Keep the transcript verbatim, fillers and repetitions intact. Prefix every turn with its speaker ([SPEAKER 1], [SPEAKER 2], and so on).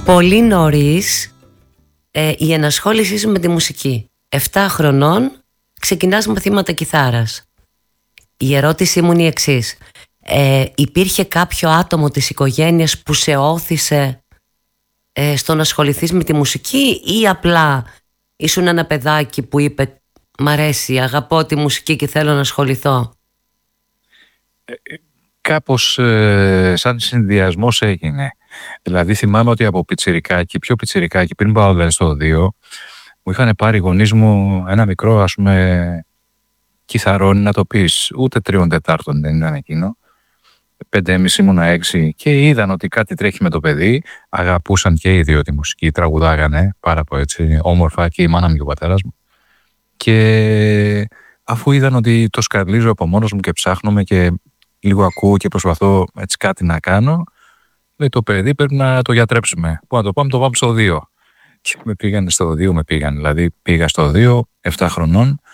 [SPEAKER 1] πολύ νωρίς ε, η ενασχόλησή σου με τη μουσική. Εφτά χρονών ξεκινάς μαθήματα κιθάρας. Η ερώτησή μου είναι η εξής. Ε, υπήρχε κάποιο άτομο της οικογένειας που σε όθησε ε, στο να ασχοληθείς με τη μουσική, ή απλά ήσουν ένα παιδάκι που είπε «Μ' αρέσει, αγαπώ τη μουσική και θέλω να ασχοληθώ»?
[SPEAKER 2] Ε, κάπως ε, σαν συνδυασμός έγινε. Δηλαδή θυμάμαι ότι από πιτσιρικάκι, πιο πιτσιρικάκι, πριν πάω δηλαδή στο δύο, μου είχαν πάρει οι γονείς μου ένα μικρό, ας πούμε, κιθαρόνι, να το πεις, ούτε τριών τετάρτων δεν ήταν εκείνο. Πέντε έμιση ήμουνα έξι, και είδαν ότι κάτι τρέχει με το παιδί. Αγαπούσαν και οι δύο τη μουσική, τραγουδάγανε πάρα πολύ έτσι όμορφα, και η μάνα μου και ο πατέρας μου. Και αφού είδαν ότι το σκαρλίζω από μόνος μου και ψάχνομαι και λίγο ακούω και προσπαθώ έτσι κάτι να κάνω, λέει το παιδί πρέπει να το γιατρέψουμε. Πού να το πάμε, το πάμε στο δύο. Και με πήγανε στο δύο, με πήγαν. Δηλαδή πήγα στο δύο, εφτά χρονών,